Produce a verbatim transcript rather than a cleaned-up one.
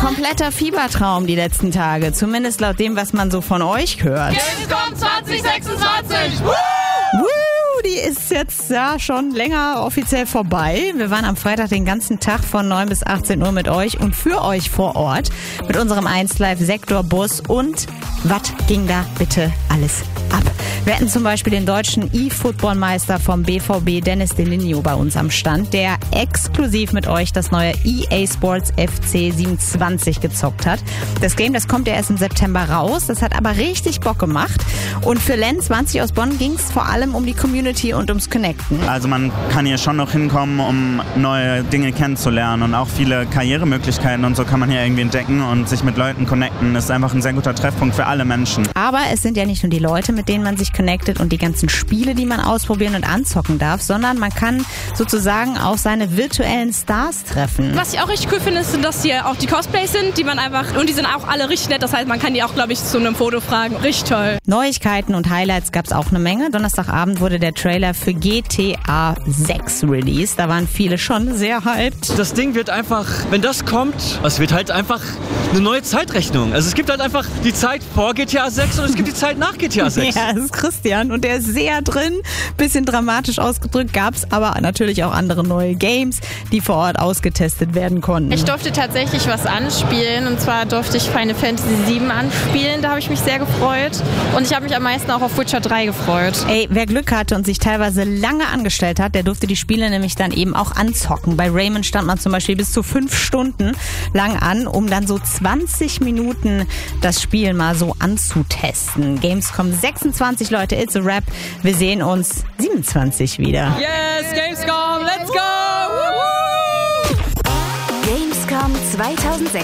kompletter Fiebertraum die letzten Tage. Zumindest laut dem, was man so von euch hört. Gamescom zwanzig sechsundzwanzig! Woo! Woo! Die ist jetzt ja schon länger offiziell vorbei. Wir waren am Freitag den ganzen Tag von neun bis achtzehn Uhr mit euch und für euch vor Ort mit unserem eins Live Sektorbus. Und was ging da bitte alles ab? Wir hatten zum Beispiel den deutschen E-Football-Meister vom B V B, Dennis Delinho, bei uns am Stand, der exklusiv mit euch das neue E A Sports F C siebenundzwanzig gezockt hat. Das Game, das kommt ja erst im September raus. Das hat aber richtig Bock gemacht. Und für Len zwanzig aus Bonn ging es vor allem um die Community und ums Connecten. Also man kann hier schon noch hinkommen, um neue Dinge kennenzulernen und auch viele Karrieremöglichkeiten und so kann man hier irgendwie entdecken und sich mit Leuten connecten. Das ist einfach ein sehr guter Treffpunkt für alle Menschen. Aber es sind ja nicht nur die Leute, mit denen man sich connectet und die ganzen Spiele, die man ausprobieren und anzocken darf, sondern man kann sozusagen auch seine virtuellen Stars treffen. Was ich auch richtig cool finde, ist, dass hier auch die Cosplays sind, die man einfach, und die sind auch alle richtig nett, das heißt, man kann die auch, glaube ich, zu einem Foto fragen. Richtig toll. Neuigkeiten und Highlights gab es auch eine Menge. Donnerstagabend wurde der Trailer für G T A sechs released. Da waren viele schon sehr hyped. Das Ding wird einfach, wenn das kommt, es wird halt einfach eine neue Zeitrechnung. Also es gibt halt einfach die Zeit vor G T A sechs und es gibt die Zeit nach G T A sechs. Ja, das ist Christian und der ist sehr drin. Bisschen dramatisch ausgedrückt, gab es aber natürlich auch andere neue Games, die vor Ort ausgetestet werden konnten. Ich durfte tatsächlich was anspielen und zwar durfte ich Final Fantasy sieben anspielen. Da habe ich mich sehr gefreut und ich habe mich am meisten auch auf Witcher drei gefreut. Ey, wer Glück hatte und sich teilweise lange angestellt hat, der durfte die Spiele nämlich dann eben auch anzocken. Bei Rayman stand man zum Beispiel bis zu fünf Stunden lang an, um dann so zwanzig Minuten das Spiel mal so anzutesten. Gamescom sechsundzwanzig, Leute, it's a wrap. Wir sehen uns siebenundzwanzig wieder. Yes, Gamescom, let's go! Gamescom zwanzig